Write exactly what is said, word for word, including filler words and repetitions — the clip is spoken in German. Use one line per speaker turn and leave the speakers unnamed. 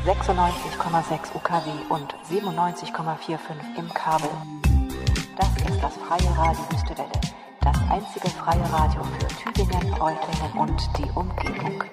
sechsundneunzig Komma sechs U K W und siebenundneunzig Komma fünfundvierzig im Kabel. Das ist das Freie Radio Wüstewelle, das einzige freie Radio für Tübingen, Reutlingen und die Umgebung.